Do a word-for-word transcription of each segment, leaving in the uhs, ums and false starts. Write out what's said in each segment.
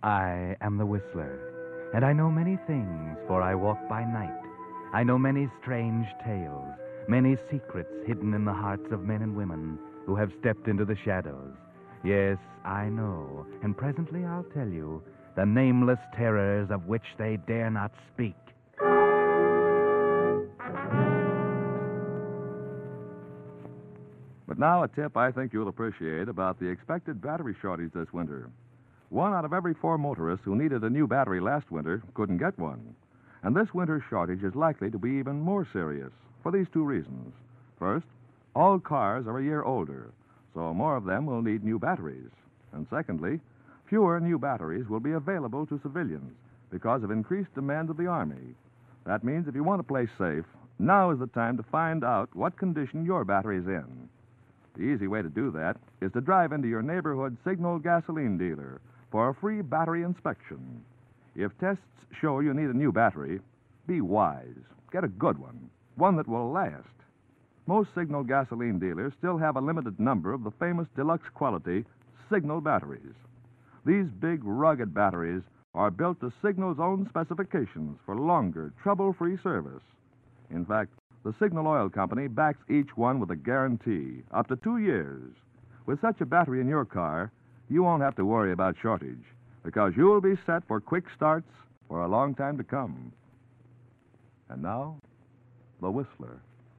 I am the Whistler, and I know many things, for I walk by night. I know many strange tales, many secrets hidden in the hearts of men and women who have stepped into the shadows. Yes, I know, and presently I'll tell you the nameless terrors of which they dare not speak. But now a tip I think you'll appreciate about the expected battery shortage this winter. One out of every four motorists who needed a new battery last winter couldn't get one. And this winter's shortage is likely to be even more serious for these two reasons. First, all cars are a year older, so more of them will need new batteries. And secondly, fewer new batteries will be available to civilians because of increased demand of the Army. That means if you want to play safe, now is the time to find out what condition your battery is in. The easy way to do that is to drive into your neighborhood Signal gasoline dealer for a free battery inspection. If tests show you need a new battery, be wise. Get a good one, one that will last. Most Signal gasoline dealers still have a limited number of the famous deluxe quality Signal batteries. These big, rugged batteries are built to Signal's own specifications for longer, trouble-free service. In fact, the Signal Oil Company backs each one with a guarantee, up to two years. With such a battery in your car, you won't have to worry about shortage, because you'll be set for quick starts for a long time to come. And now, the Whistler.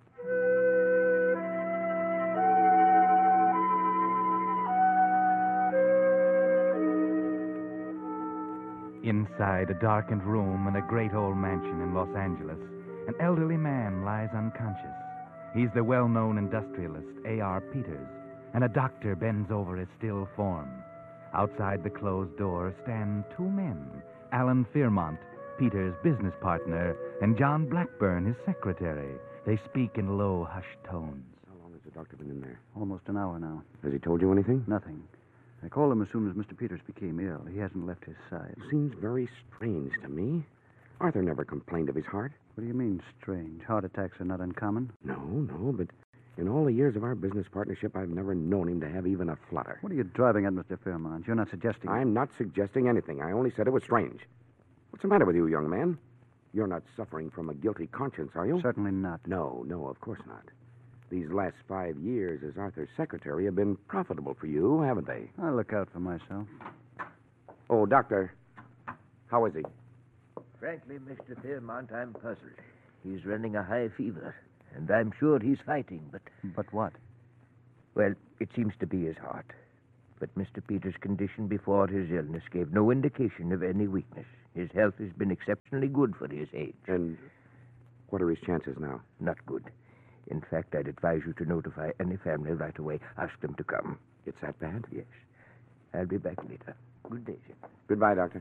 Inside a darkened room in a great old mansion in Los Angeles, an elderly man lies unconscious. He's the well-known industrialist A R Peters, and a doctor bends over his still form. Outside the closed door stand two men, Alan Fairmont, Peters' business partner, and John Blackburn, his secretary. They speak in low, hushed tones. How long has the doctor been in there? Almost an hour now. Has he told you anything? Nothing. I called him as soon as Mister Peters became ill. He hasn't left his side. Seems very strange to me. Arthur never complained of his heart. What do you mean, strange? Heart attacks are not uncommon. No, no, but in all the years of our business partnership, I've never known him to have even a flutter. What are you driving at, Mister Fairmont? You're not suggesting... I'm not suggesting anything. I only said it was strange. What's the matter with you, young man? You're not suffering from a guilty conscience, are you? Certainly not. No, no, of course not. These last five years as Arthur's secretary have been profitable for you, haven't they? I'll look out for myself. Oh, Doctor, how is he? Frankly, Mister Fairmont, I'm puzzled. He's running a high fever, and I'm sure he's fighting, but... But what? Well, it seems to be his heart. But Mister Peters' condition before his illness gave no indication of any weakness. His health has been exceptionally good for his age. And what are his chances now? Not good. In fact, I'd advise you to notify any family right away. Ask them to come. It's that bad? Yes. I'll be back later. Good day, sir. Goodbye, Doctor.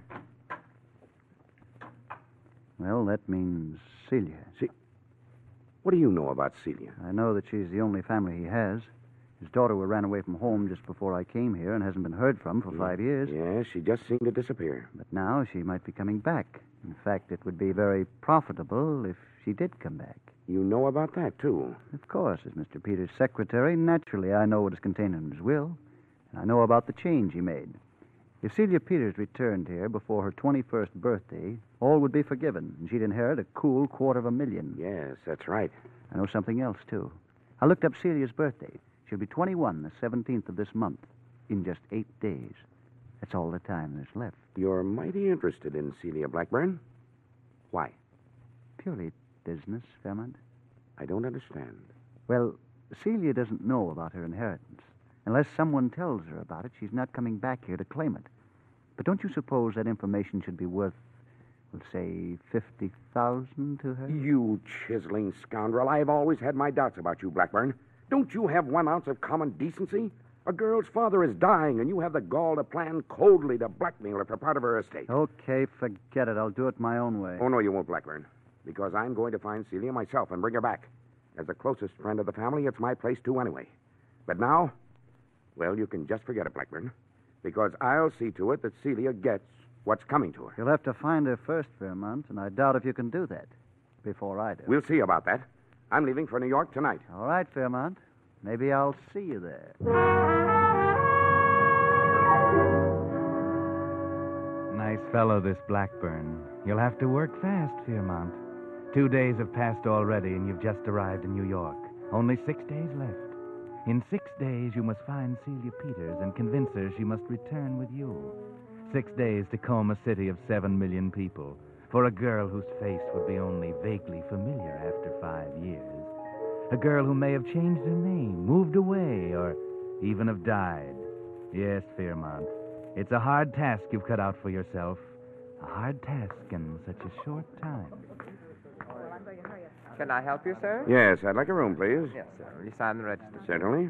Well, that means Celia. See, what do you know about Celia? I know that she's the only family he has. His daughter ran away from home just before I came here and hasn't been heard from for five years. Yes, she just seemed to disappear. But now she might be coming back. In fact, it would be very profitable if she did come back. You know about that, too. Of course, as Mister Peters' secretary, naturally I know what is contained in his will, and I know about the change he made. If Celia Peters returned here before her twenty-first birthday, all would be forgiven, and she'd inherit a cool quarter of a million. Yes, that's right. I know something else, too. I looked up Celia's birthday. She'll be twenty-one the seventeenth of this month, in just eight days. That's all the time there's left. You're mighty interested in Celia Blackburn. Why? Purely business, Fairmont. I don't understand. Well, Celia doesn't know about her inheritance. Unless someone tells her about it, she's not coming back here to claim it. But don't you suppose that information should be worth, we'll say, fifty thousand to her? You chiseling scoundrel. I've always had my doubts about you, Blackburn. Don't you have one ounce of common decency? A girl's father is dying, and you have the gall to plan coldly to blackmail her for part of her estate. Okay, forget it. I'll do it my own way. Oh, no, you won't, Blackburn. Because I'm going to find Celia myself and bring her back. As the closest friend of the family, it's my place, too, anyway. But now, well, you can just forget it, Blackburn. Because I'll see to it that Celia gets what's coming to her. You'll have to find her first, Fairmont, and I doubt if you can do that before I do. We'll see about that. I'm leaving for New York tonight. All right, Fairmont. Maybe I'll see you there. fellow, this Blackburn. You'll have to work fast, Fairmont. Two days have passed already, and you've just arrived in New York. Only six days left. In six days, you must find Celia Peters and convince her she must return with you. Six days to comb a city of seven million people for a girl whose face would be only vaguely familiar after five years. A girl who may have changed her name, moved away, or even have died. Yes, Fairmont, it's a hard task you've cut out for yourself. A hard task in such a short time. Can I help you, sir? Yes, I'd like a room, please. Yes, sir. Will you sign the register? Certainly.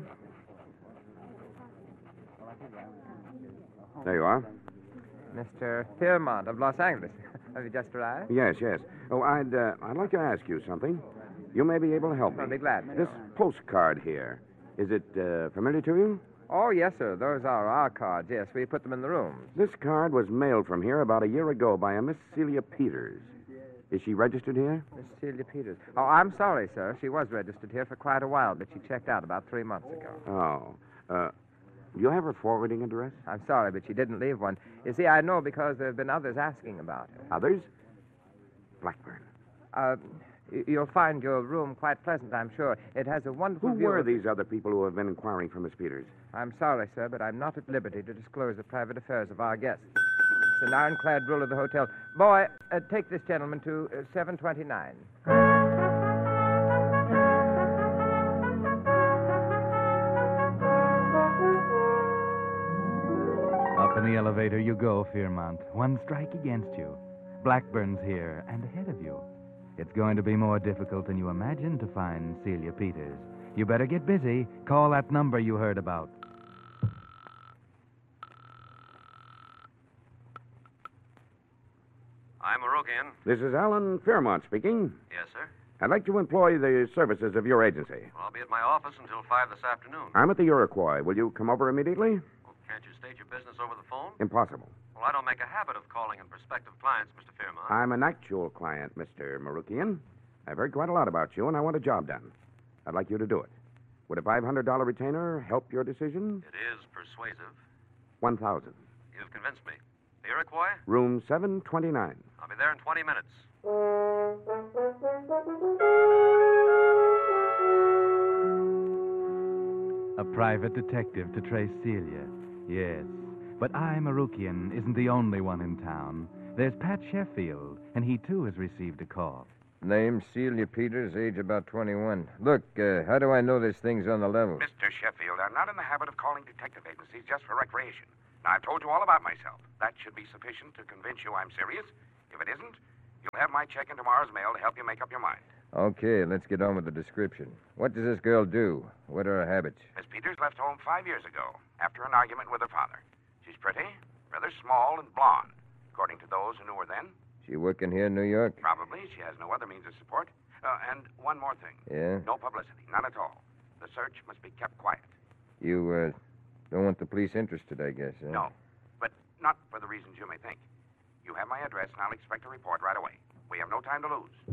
There you are. Mister Fairmont of Los Angeles. Have you just arrived? Yes, yes. Oh, I'd uh, I'd like to ask you something. You may be able to help me. I'll be glad. This postcard here, is it uh, familiar to you? Oh, yes, sir. Those are our cards. Yes, we put them in the rooms. This card was mailed from here about a year ago by a Miss Celia Peters. Is she registered here? Miss Celia Peters. Oh, I'm sorry, sir. She was registered here for quite a while, but she checked out about three months ago. Oh. Uh, do you have her forwarding address? I'm sorry, but she didn't leave one. You see, I know because there have been others asking about her. Others? Blackburn. Uh, y- you'll find your room quite pleasant, I'm sure. It has a wonderful Who view were of- these other people who have been inquiring for Miss Peters? I'm sorry, sir, but I'm not at liberty to disclose the private affairs of our guests. It's an ironclad rule of the hotel. Boy, uh, take this gentleman to uh, seven twenty-nine. Up in the elevator you go, Fairmont. One strike against you. Blackburn's here and ahead of you. It's going to be more difficult than you imagined to find Celia Peters. You better get busy. Call that number you heard about. I'm Marokian. This is Alan Fairmont speaking. Yes, sir. I'd like to employ the services of your agency. Well, I'll be at my office until five this afternoon. I'm at the Iroquois. Will you come over immediately? Well, can't you state your business over the phone? Impossible. Well, I don't make a habit of calling in prospective clients, Mister Fairmont. I'm an actual client, Mister Marukian. I've heard quite a lot about you, and I want a job done. I'd like you to do it. Would a five hundred dollars retainer help your decision? It is persuasive. one thousand dollars. You've convinced me. The Iroquois? Room seven twenty-nine. I'll be there in twenty minutes. A private detective to trace Celia. Yes. But I, Marukian, isn't the only one in town. There's Pat Sheffield, and he too has received a call. Name Celia Peters, age about twenty-one. Look, uh, how do I know this thing's on the level? Mister Sheffield, I'm not in the habit of calling detective agencies just for recreation. Now, I've told you all about myself. That should be sufficient to convince you I'm serious. If it isn't, you'll have my check in tomorrow's mail to help you make up your mind. Okay, let's get on with the description. What does this girl do? What are her habits? Miss Peters left home five years ago after an argument with her father. She's pretty, rather small, and blonde, according to those who knew her then. She working here in New York? Probably. She has no other means of support. Uh, and one more thing. Yeah? No publicity. None at all. The search must be kept quiet. You, uh, don't want the police interested, I guess, huh? No. But not for the reasons you may think. You have my address, and I'll expect a report right away. We have no time to lose.